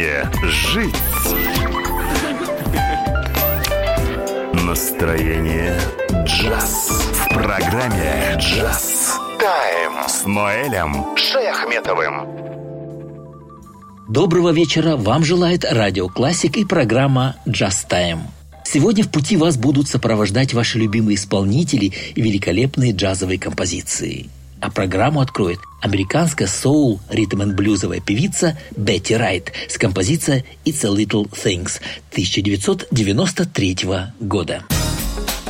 Жить. Настроение джаз. В программе «Джаз Тайм» с Ноэлем Шаяхметовым. Доброго вечера вам желает Радио Классик и программа «Джаз Тайм». Сегодня в пути вас будут сопровождать ваши любимые исполнители и великолепные джазовые композиции. А программу откроет американская соул, ритм-н-блюзовая певица Бетти Райт с композицией «It's a Little Things» 1993 года.